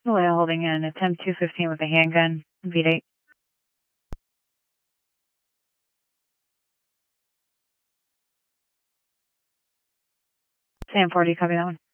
Malaya holding in, attempt 215 with a handgun, V8. Sam 40, copy that one.